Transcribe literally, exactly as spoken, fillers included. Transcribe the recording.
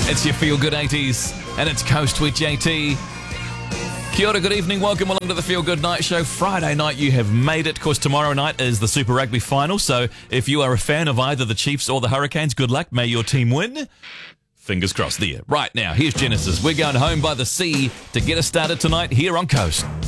It's your Feel Good eighties, and it's Coast with J T. Kia ora, good evening. Welcome along to the Feel Good Night Show. Friday night, you have made it. Of course, tomorrow night is the Super Rugby final. So if you are a fan of either the Chiefs or the Hurricanes, good luck. May your team win. Fingers crossed there. Right now, here's Genesis. We're going home by the sea to get us started tonight here on Coast.